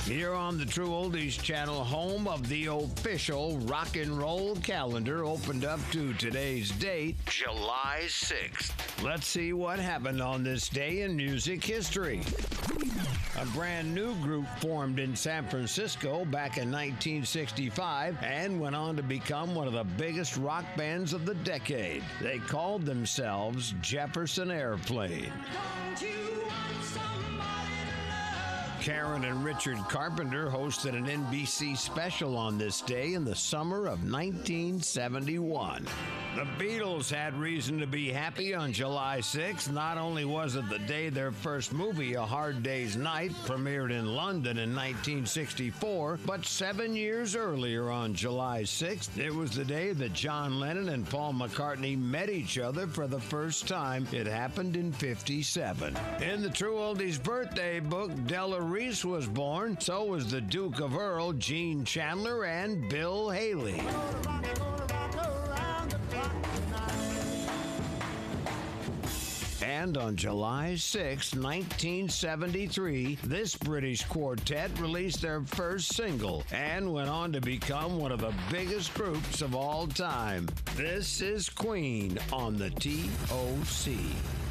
Here on the True Oldies Channel, home of the official rock and roll calendar, opened up to today's date, July 6th. Let's see what happened on this day in music history. A brand new group formed in San Francisco back in 1965 and went on to become one of the biggest rock bands of the decade. They called themselves Jefferson Airplane. Karen and Richard Carpenter hosted an NBC special on this day in the summer of 1971. The Beatles had reason to be happy on July 6th. Not only was it the day their first movie, A Hard Day's Night, premiered in London in 1964, but 7 years earlier on July 6th, it was the day that John Lennon and Paul McCartney met each other for the first time. It happened in '57. In the True Oldies birthday book, Della Reese was born. So was the Duke of Earl, Gene Chandler, and Bill Haley. And on July 6, 1973, this British quartet released their first single and went on to become one of the biggest groups of all time. This is Queen on the TOC.